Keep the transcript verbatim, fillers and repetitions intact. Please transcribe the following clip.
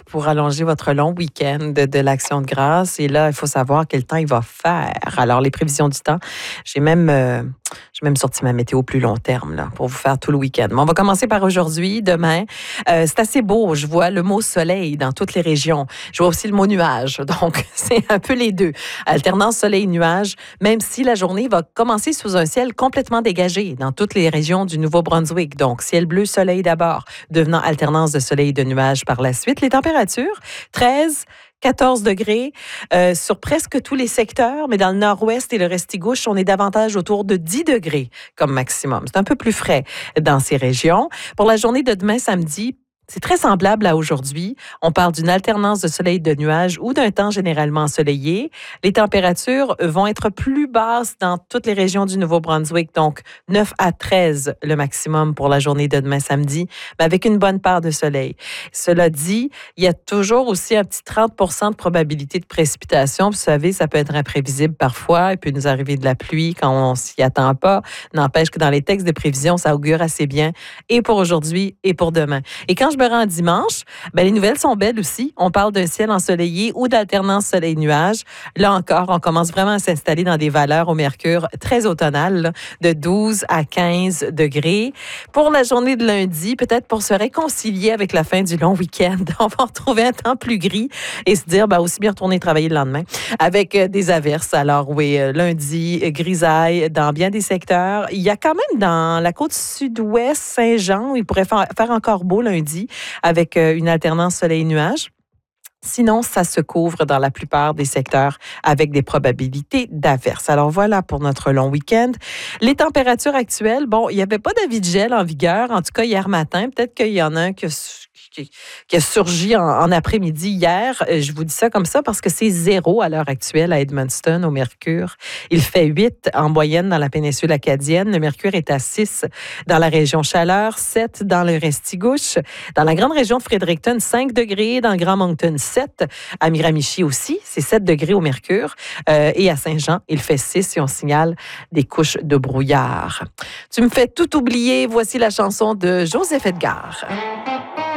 pour allonger votre long week-end de, de l'Action de grâce. Et là, il faut savoir quel temps il va faire. Alors, les prévisions du temps, j'ai même, euh, j'ai même sorti ma météo plus long terme là, pour vous faire tout le week-end. Mais on va commencer par aujourd'hui, demain. Euh, c'est assez beau. Je vois le mot soleil dans toutes les régions. Je vois aussi le mot nuage. Donc, c'est un peu les deux. Alternance soleil-nuage, même si la journée va commencer sous un ciel complètement dégagé dans toutes les régions du Nouveau-Brunswick. Donc, ciel bleu, soleil d'abord, devenant alternance de soleil et de nuages par la suite. Les températures, treize, quatorze degrés euh, sur presque tous les secteurs, mais dans le nord-ouest et le Restigouche, on est davantage autour de dix degrés comme maximum. C'est un peu plus frais dans ces régions. Pour la journée de demain, samedi, c'est très semblable à aujourd'hui. On parle d'une alternance de soleil et de nuages ou d'un temps généralement ensoleillé. Les températures vont être plus basses dans toutes les régions du Nouveau-Brunswick, donc neuf à treize le maximum pour la journée de demain samedi, mais avec une bonne part de soleil. Cela dit, il y a toujours aussi un petit trente pour cent de probabilité de précipitation. Vous savez, ça peut être imprévisible parfois. Il peut nous arriver de la pluie quand on s'y attend pas. N'empêche que dans les textes de prévision, ça augure assez bien et pour aujourd'hui et pour demain. Et quand je me rends dimanche, ben les nouvelles sont belles aussi. On parle d'un ciel ensoleillé ou d'alternance soleil-nuage. Là encore, on commence vraiment à s'installer dans des valeurs au mercure très automnales, là, de douze à quinze degrés. Pour la journée de lundi, peut-être pour se réconcilier avec la fin du long week-end, on va retrouver un temps plus gris et se dire, ben aussi bien retourner travailler le lendemain avec euh, des averses. Alors oui, euh, lundi, euh, grisaille dans bien des secteurs. Il y a quand même dans la côte sud-ouest, Saint-Jean, où il pourrait fa- faire encore beau lundi, avec une alternance soleil-nuage. Sinon, ça se couvre dans la plupart des secteurs avec des probabilités d'averses. Alors voilà pour notre long week-end. Les températures actuelles, bon, il n'y avait pas d'avis de gel en vigueur, en tout cas hier matin. Peut-être qu'il y en a un qui a, qui, qui a surgi en, en après-midi hier. Je vous dis ça comme ça parce que c'est zéro à l'heure actuelle à Edmundston au mercure. Il fait huit en moyenne dans la péninsule acadienne. Le mercure est à six dans la région Chaleur, sept dans le Restigouche. Dans la grande région de Fredericton, cinq degrés. Dans le Grand Moncton, sept. À Miramichi aussi, c'est sept degrés au mercure. Euh, et à Saint-Jean, il fait six et on signale des couches de brouillard. Tu me fais tout oublier. Voici la chanson de Joseph Edgar.